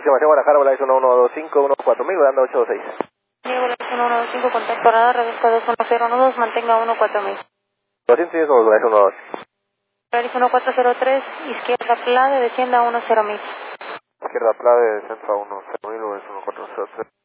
aproximación Guadalajara, Volaris 1125, 14000, anda 826. Volaris 1125, contacto radar, reduzca 21012, mantenga 14000. 210, Volaris 12. Volaris 1403, izquierda Plade, descienda 10000. Izquierda Plade, centro a 10000, Volaris 1403.